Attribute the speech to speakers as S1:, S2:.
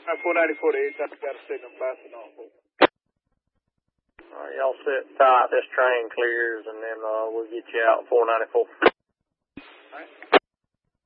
S1: 494 to 8, I've got a signal passing on.
S2: All right, y'all sit tight. This train clears, and then we'll get you out 494.
S1: All right.